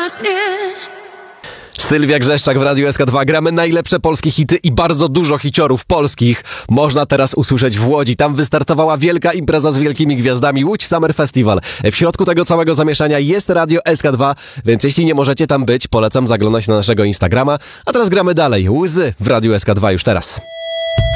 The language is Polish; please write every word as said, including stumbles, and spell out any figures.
Sylwia Grzeszczak w Radiu S K dwa. Gramy najlepsze polskie hity i bardzo dużo hiciorów polskich można teraz usłyszeć w Łodzi. Tam wystartowała wielka impreza z wielkimi gwiazdami, Łódź Summer Festival. W środku tego całego zamieszania jest Radio S K dwa, więc jeśli nie możecie tam być, polecam zaglądać na naszego Instagrama. A teraz gramy dalej. Łzy w Radiu S K dwa już teraz.